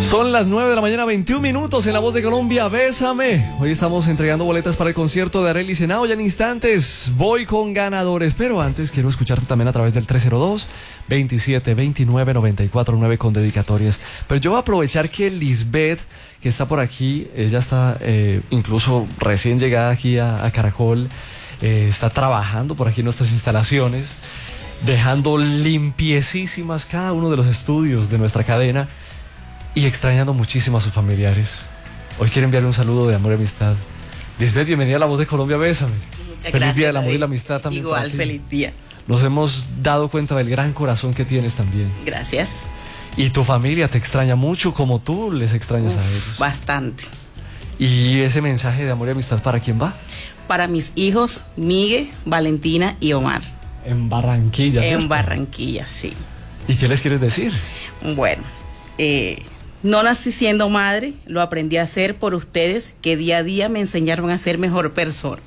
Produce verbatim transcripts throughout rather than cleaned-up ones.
Son las nueve de la mañana, veintiún minutos en La Voz de Colombia, Bésame. Hoy estamos entregando boletas para el concierto de Arely Senao. Ya en instantes voy con ganadores, pero antes quiero escucharte también a través del tres cero dos, veintisiete veintinueve, noventa y cuatro nueve con dedicatorias. Pero yo voy a aprovechar que Lisbeth, que está por aquí, ella está eh, incluso recién llegada aquí a, a Caracol, eh, está trabajando por aquí en nuestras instalaciones, dejando limpiecísimas cada uno de los estudios de nuestra cadena y extrañando muchísimo a sus familiares. Hoy quiero enviarle un saludo de amor y amistad. Lisbeth, bienvenida a La Voz de Colombia, Bésame. Muchas feliz gracias, día del amor David. y la amistad también. Igual, feliz día. Nos hemos dado cuenta del gran corazón que tienes también. Gracias. Y tu familia te extraña mucho, como tú les extrañas Uf, a ellos. Bastante. ¿Y ese mensaje de amor y amistad para quién va? Para mis hijos, Miguel, Valentina y Omar. En Barranquilla, ¿cierto? En Barranquilla, sí. ¿Y qué les quieres decir? Bueno, eh, no nací siendo madre, lo aprendí a hacer por ustedes, que día a día me enseñaron a ser mejor persona.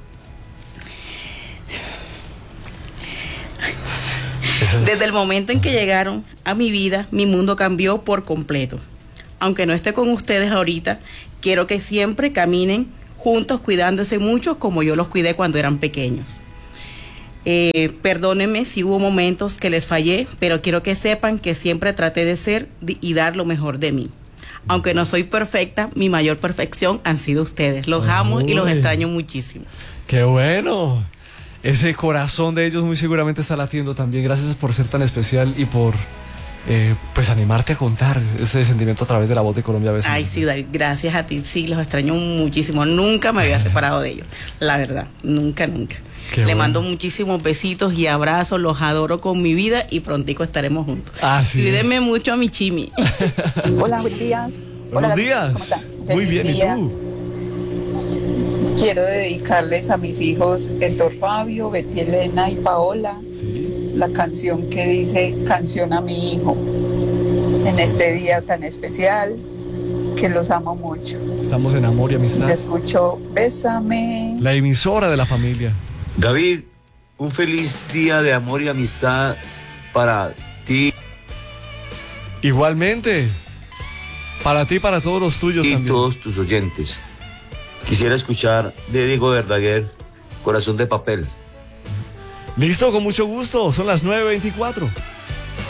Desde el momento en que llegaron a mi vida, mi mundo cambió por completo. Aunque no esté con ustedes ahorita, quiero que siempre caminen juntos cuidándose mucho como yo los cuidé cuando eran pequeños. Eh, perdónenme si hubo momentos que les fallé, pero quiero que sepan que siempre traté de ser y dar lo mejor de mí. Aunque no soy perfecta, mi mayor perfección han sido ustedes. Los amo y los extraño muchísimo. ¡Qué bueno! Ese corazón de ellos muy seguramente está latiendo también. Gracias por ser tan especial y por eh, pues animarte a contar ese sentimiento a través de La Voz de Colombia. Bésame. Ay, sí, David, gracias a ti. Sí, los extraño muchísimo. Nunca me había separado de ellos. La verdad, nunca, nunca. Qué Le bueno. mando muchísimos besitos y abrazos, los adoro con mi vida y prontico estaremos juntos. Ah, sí. Cuídenme mucho a mi Chimi. Hola, buenos días. Buenos Hola, días. ¿cómo están? Muy Feliz bien, día. ¿y tú? Quiero dedicarles a mis hijos Héctor Fabio, Betty Elena y Paola Sí. la canción que dice Canción a mi hijo en este día tan especial, que los amo mucho. Estamos en amor y Yo amistad. escucho Bésame. La emisora de la familia. David, un feliz día de amor y amistad para ti Igualmente. Para ti y para todos los tuyos y también. todos tus oyentes. Quisiera escuchar de Diego Verdaguer, Corazón de Papel. Listo, con mucho gusto. Son las nueve veinticuatro.